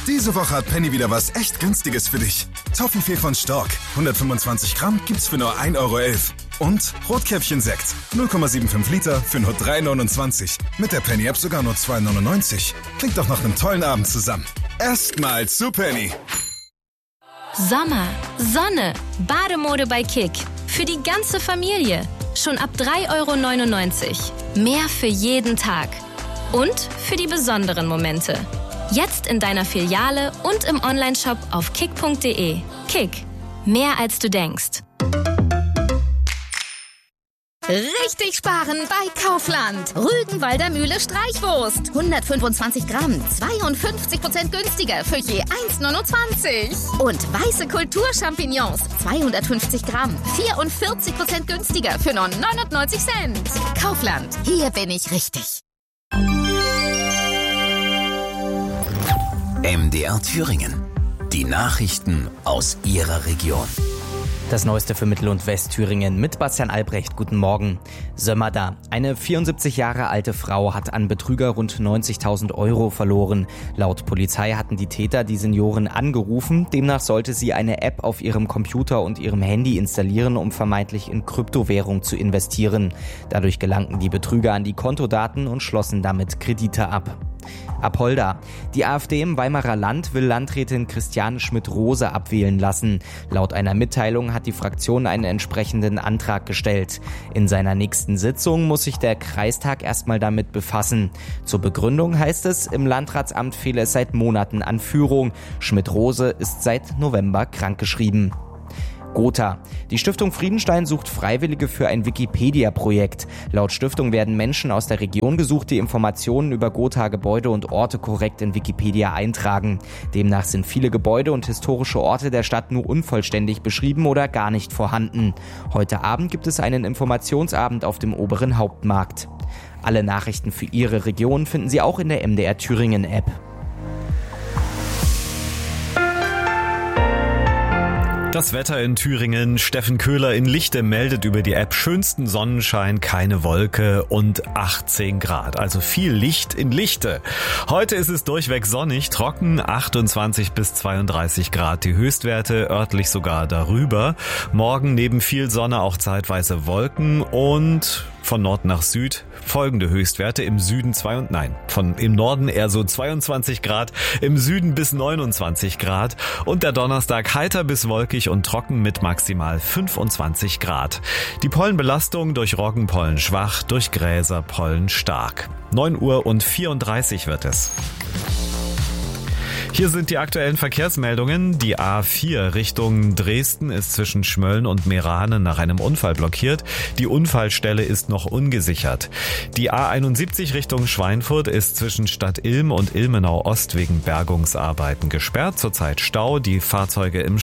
Diese Woche hat Penny wieder was echt Günstiges für dich. Toffifee von Stork, 125 Gramm, gibt's für nur 1,11 € Und Rotkäppchen-Sekt, 0,75 Liter für nur 3,29 €. Mit der Penny-App sogar nur 2,99 €. Klingt doch nach einem tollen Abend zusammen. Erstmal zu Penny. Sommer, Sonne, Bademode bei Kick. Für die ganze Familie. Schon ab 3,99 €. Mehr für jeden Tag. Und für die besonderen Momente. Jetzt in deiner Filiale und im Onlineshop auf kick.de. Kick. Mehr als du denkst. Richtig sparen bei Kaufland. Rügenwalder Mühle Streichwurst. 125 Gramm, 52% günstiger für je 1,29 €. Und weiße Kulturchampignons, 250 Gramm, 44% günstiger für nur 99 Cent. Kaufland, hier bin ich richtig. MDR Thüringen. Die Nachrichten aus Ihrer Region. Das Neueste für Mittel- und Westthüringen mit Bastian Albrecht. Guten Morgen. Sömmerda. Eine 74 Jahre alte Frau hat an Betrüger rund 90.000 € verloren. Laut Polizei hatten die Täter die Seniorin angerufen. Demnach sollte sie eine App auf ihrem Computer und ihrem Handy installieren, um vermeintlich in Kryptowährung zu investieren. Dadurch gelangten die Betrüger an die Kontodaten und schlossen damit Kredite ab. Apolda. Die AfD im Weimarer Land will Landrätin Christiane Schmidt-Rose abwählen lassen. Laut einer Mitteilung hat die Fraktion einen entsprechenden Antrag gestellt. In seiner nächsten Sitzung muss sich der Kreistag erstmal damit befassen. Zur Begründung heißt es, im Landratsamt fehle es seit Monaten an Führung. Schmidt-Rose ist seit November krankgeschrieben. Gotha. Die Stiftung Friedenstein sucht Freiwillige für ein Wikipedia-Projekt. Laut Stiftung werden Menschen aus der Region gesucht, die Informationen über Gotha-Gebäude und Orte korrekt in Wikipedia eintragen. Demnach sind viele Gebäude und historische Orte der Stadt nur unvollständig beschrieben oder gar nicht vorhanden. Heute Abend gibt es einen Informationsabend auf dem oberen Hauptmarkt. Alle Nachrichten für Ihre Region finden Sie auch in der MDR Thüringen-App. Das Wetter in Thüringen. Steffen Köhler in Lichte meldet über die App schönsten Sonnenschein, keine Wolke und 18 Grad. Also viel Licht in Lichte. Heute ist es durchweg sonnig, trocken, 28 bis 32 Grad die Höchstwerte, örtlich sogar darüber. Morgen neben viel Sonne auch zeitweise Wolken und von Nord nach Süd folgende Höchstwerte: im Süden im Norden eher so 22 Grad, im Süden bis 29 Grad und der Donnerstag heiter bis wolkig und trocken mit maximal 25 Grad. Die Pollenbelastung durch Roggenpollen schwach, durch Gräserpollen stark. 9:34 wird es. Hier sind die aktuellen Verkehrsmeldungen. Die A4 Richtung Dresden ist zwischen Schmölln und Meerane nach einem Unfall blockiert. Die Unfallstelle ist noch ungesichert. Die A71 Richtung Schweinfurt ist zwischen Stadt Ilm und Ilmenau Ost wegen Bergungsarbeiten gesperrt. Zurzeit Stau, die Fahrzeuge im